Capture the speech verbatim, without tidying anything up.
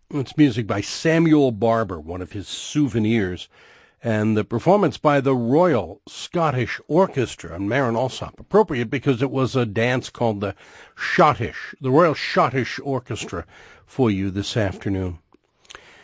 It's music by Samuel Barber, one of his souvenirs, and the performance by the Royal Scottish Orchestra and Marin Alsop. Appropriate because it was a dance called the Schottish, the Royal Scottish Orchestra for you this afternoon.